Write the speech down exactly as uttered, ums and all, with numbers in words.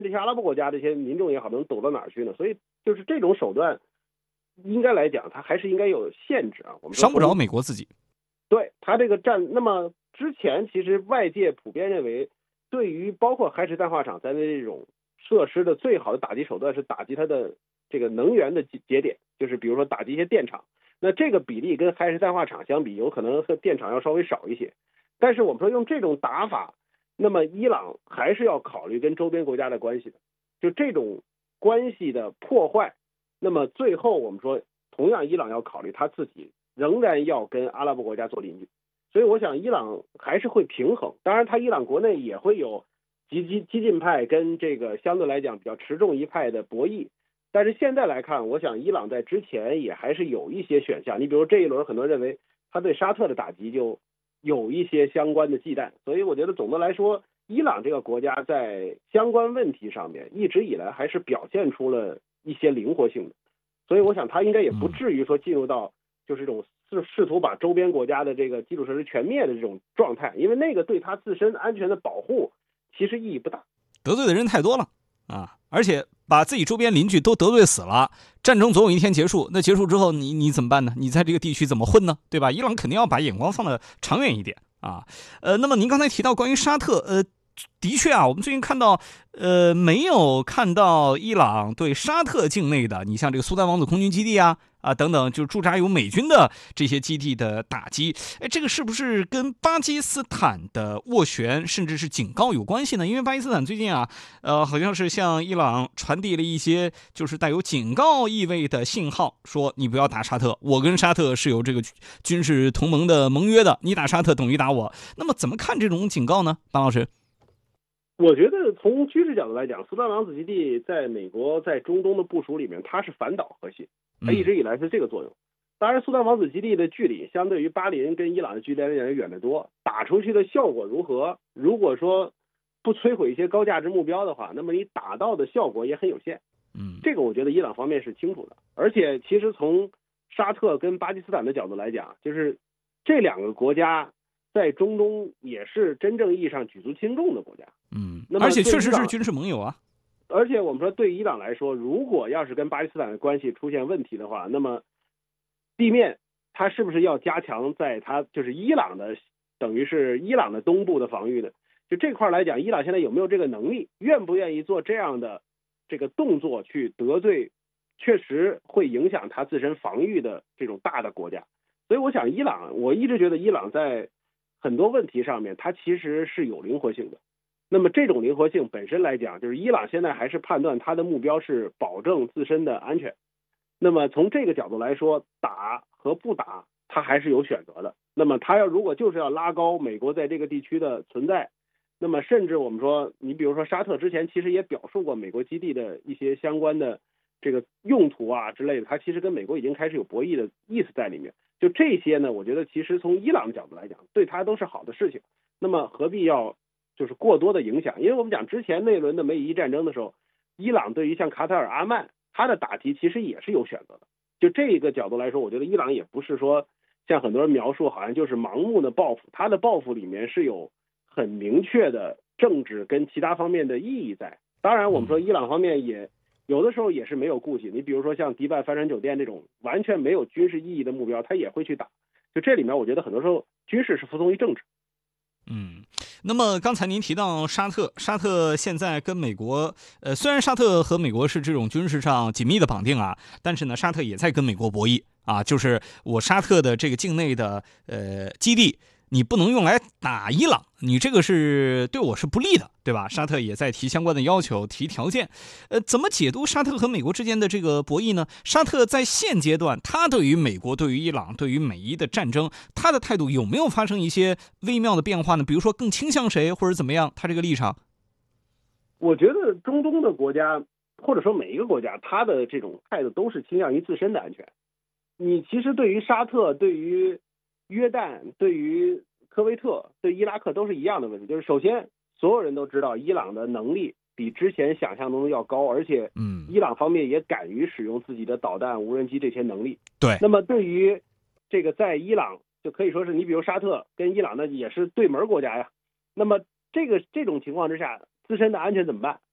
这些阿拉伯国家这些民众也好，能走到哪儿去呢？所以就是这种手段，应该来讲，它还是应该有限制啊。我们伤不着美国自己。 对它这个战，那么之前其实外界普遍认为，对于包括海水淡化厂在内这种设施的最好的打击手段是打击它的这个能源的节点，就是比如说打击一些电厂。那这个比例跟海水淡化厂相比，有可能和电厂要稍微少一些。但是我们说用这种打法，那么伊朗还是要考虑跟周边国家的关系的，就这种关系的破坏，那么最后我们说，同样伊朗要考虑他自己仍然要跟阿拉伯国家做邻居，所以我想伊朗还是会平衡。当然，他伊朗国内也会有激激激进派跟这个相对来讲比较持重一派的博弈。但是现在来看，我想伊朗在之前也还是有一些选项。你比如这一轮，很多人认为他对沙特的打击就有一些相关的忌惮，所以我觉得总的来说，伊朗这个国家在相关问题上面一直以来还是表现出了一些灵活性的，所以我想他应该也不至于说进入到就是这种试试图把周边国家的这个基础设施全灭的这种状态，因为那个对他自身安全的保护其实意义不大， 得罪的人太多了啊，而且把自己周边邻居都得罪死了，战争总有一天结束，那结束之后你你怎么办呢？你在这个地区怎么混呢？对吧？伊朗肯定要把眼光放得长远一点啊。呃，那么您刚才提到关于沙特，呃，的确啊，我们最近看到，呃，没有看到伊朗对沙特境内的，你像这个苏丹王子空军基地啊。啊，等等，就驻扎有美军的这些基地的打击，哎，这个是不是跟巴基斯坦的斡旋甚至是警告有关系呢？因为巴基斯坦最近啊，呃，好像是向伊朗传递了一些就是带有警告意味的信号，说你不要打沙特，我跟沙特是有这个军事同盟的盟约的，你打沙特等于打我。那么怎么看这种警告呢，班老师？ 我觉得从军事角度来讲，苏丹王子基地在美国在中东的部署里面，它是反导核心，它一直以来是这个作用。当然，苏丹王子基地的距离相对于巴林跟伊朗的距离来讲远得多，打出去的效果如何？如果说不摧毁一些高价值目标的话，那么你打到的效果也很有限。 嗯， 这个我觉得伊朗方面是清楚的。而且，其实从沙特跟巴基斯坦的角度来讲，就是这两个国家在中东也是真正意义上举足轻重的国家。 嗯，而且确实是军事盟友啊。 而且我们说，对伊朗来说，如果要是跟巴基斯坦的关系出现问题的话，那么地面它是不是要加强在它就是伊朗的，等于是伊朗的东部的防御呢？就这块来讲，伊朗现在有没有这个能力，愿不愿意做这样的这个动作去得罪确实会影响它自身防御的这种大的国家？所以我想，伊朗，我一直觉得伊朗在很多问题上面，它其实是有灵活性的。那么这种灵活性本身来讲，就是伊朗现在还是判断它的目标是保证自身的安全。那么从这个角度来说，打和不打，它还是有选择的。那么它要如果就是要拉高美国在这个地区的存在，那么甚至我们说，你比如说沙特之前其实也表述过美国基地的一些相关的这个用途啊之类的，它其实跟美国已经开始有博弈的意思在里面。就这些呢，我觉得其实从伊朗的角度来讲，对它都是好的事情。那么何必要就是过多的影响？因为我们讲之前那轮的美以伊战争的时候，伊朗对于像卡塔尔、阿曼，它的打击其实也是有选择的。就这个角度来说，我觉得伊朗也不是说像很多人描述好像就是盲目的报复，它的报复里面是有很明确的政治跟其他方面的意义在。当然，我们说伊朗方面也有的时候也是没有顾忌。你比如说像迪拜帆船酒店这种完全没有军事意义的目标，它也会去打。就这里面，我觉得很多时候军事是服从于政治。 嗯，那么刚才您提到沙特，沙特现在跟美国，呃，虽然沙特和美国是这种军事上紧密的绑定啊，但是呢，沙特也在跟美国博弈啊，就是我沙特的这个境内的呃基地，你不能用来打伊朗，你这个是对我是不利的，对吧？沙特也在提相关的要求、提条件，呃，怎么解读沙特和美国之间的这个博弈呢？沙特在现阶段，他对于美国、对于伊朗、对于美伊的战争，他的态度有没有发生一些微妙的变化呢？比如说更倾向谁，或者怎么样？他这个立场， 我觉得中东的国家，或者说每一个国家，他的这种态度都是倾向于自身的安全。你其实对于沙特、对于约旦、对于科威特、对伊拉克都是一样的问题，就是首先所有人都知道伊朗的能力比之前想象中的要高，而且嗯， 伊朗方面也敢于使用自己的导弹、无人机这些能力。 对。 那么对于这个在伊朗就可以说是你比如沙特跟伊朗呢也是对门国家呀，那么这个这种情况之下，自身的安全怎么办？